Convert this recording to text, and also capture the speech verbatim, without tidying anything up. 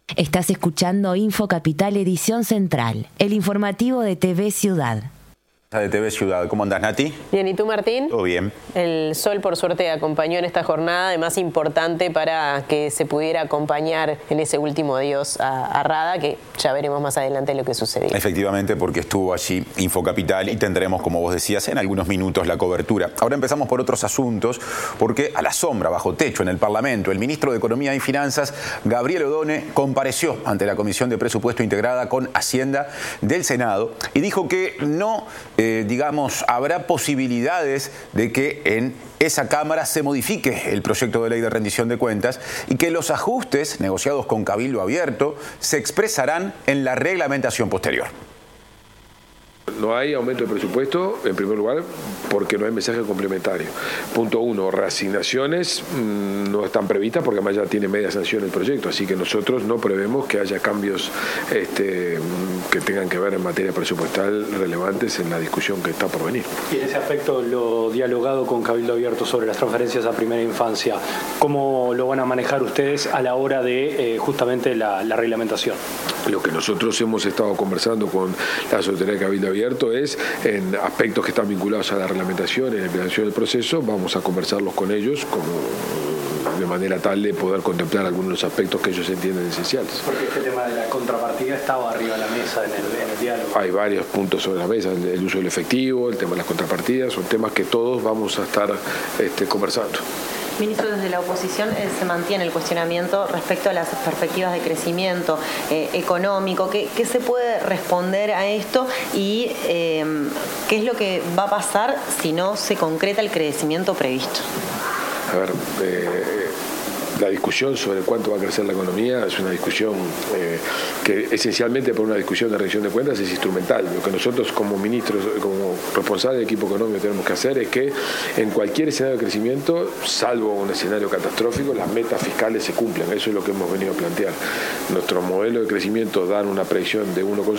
Estás escuchando Info Capital Edición Central, el informativo de T V Ciudad. De T V Ciudad. ¿Cómo andás, Nati? Bien, ¿y tú, Martín? Todo bien. El sol, por suerte, acompañó en esta jornada, además importante para que se pudiera acompañar en ese último adiós a, a Rada, que ya veremos más adelante lo que sucedió. Efectivamente, porque estuvo allí Info Capital y tendremos, como vos decías, en algunos minutos la cobertura. Ahora empezamos por otros asuntos, porque a la sombra, bajo techo, en el Parlamento, el ministro de Economía y Finanzas, Gabriel Odone, compareció ante la Comisión de Presupuesto integrada con Hacienda del Senado y dijo que no... Eh, digamos, habrá posibilidades de que en esa Cámara se modifique el proyecto de ley de rendición de cuentas y que los ajustes negociados con Cabildo Abierto se expresarán en la reglamentación posterior. No hay aumento de presupuesto, en primer lugar, porque no hay mensaje complementario. Punto uno, reasignaciones mmm, no están previstas porque además ya tiene media sanción el proyecto, así que nosotros no prevemos que haya cambios este, que tengan que ver en materia presupuestal relevantes en la discusión que está por venir. Y en ese aspecto, lo dialogado con Cabildo Abierto sobre las transferencias a primera infancia, ¿cómo lo van a manejar ustedes a la hora de eh, justamente la, la reglamentación? Lo que nosotros hemos estado conversando con la Secretaría de Cabildo Abierto es en aspectos que están vinculados a la reglamentación y la implementación del proceso, vamos a conversarlos con ellos como de manera tal de poder contemplar algunos de los aspectos que ellos entienden esenciales. Porque este tema de la contrapartida estaba arriba de la mesa en el, en el diálogo. Hay varios puntos sobre la mesa, el, el uso del efectivo, el tema de las contrapartidas, son temas que todos vamos a estar este, conversando. Ministro, desde la oposición eh, se mantiene el cuestionamiento respecto a las perspectivas de crecimiento eh, económico. ¿Qué, ¿Qué se puede responder a esto y eh, qué es lo que va a pasar si no se concreta el crecimiento previsto? A ver, eh, la discusión sobre cuánto va a crecer la economía es una discusión eh, que esencialmente por una discusión de rendición de cuentas es instrumental. Lo que nosotros como ministros, como responsables del equipo económico tenemos que hacer es que en cualquier escenario de crecimiento, salvo un escenario catastrófico, las metas fiscales se cumplan. Eso es lo que hemos venido a plantear. Nuestro modelo de crecimiento da una predicción de uno coma